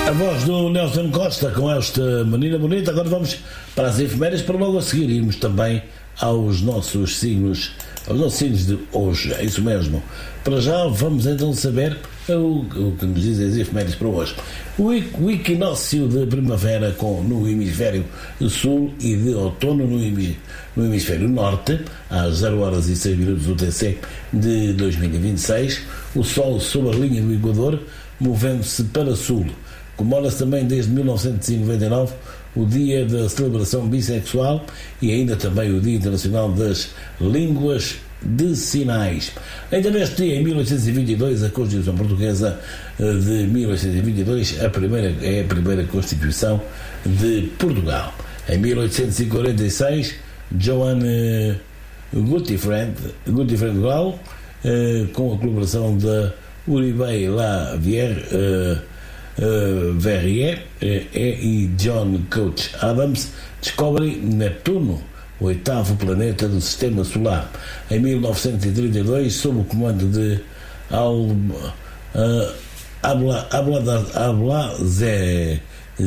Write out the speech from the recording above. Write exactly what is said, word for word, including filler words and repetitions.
A voz do Nelson Costa com esta menina bonita. Agora vamos para as efemérides, para logo a seguir irmos também aos nossos signos, aos nossos signos de hoje. É isso mesmo. Para já vamos então saber o, o que nos dizem as efemérides para hoje. O, o equinócio de primavera com, no hemisfério sul e de outono no, no hemisfério norte, às zero horas e seis minutos U T C de dois mil e vinte e seis. O Sol sob a linha do Equador, movendo-se para sul. Comemora-se também desde mil novecentos e noventa e nove o Dia da Celebração Bissexual e ainda também o Dia Internacional das Línguas de Sinais. Ainda neste dia, em mil oitocentos e vinte e dois, a Constituição Portuguesa de mil oitocentos e vinte e dois a primeira, é a primeira Constituição de Portugal. Em mil oitocentos e quarenta e seis, Joan Gutierrez Gall, com a colaboração da Uribe Lavrier Uh, Verrier uh, e John Couch Adams, descobrem Netuno, o oitavo planeta do Sistema Solar. Em mil novecentos e trinta e dois, sob o comando de Al, uh, Abla, Abla, Abla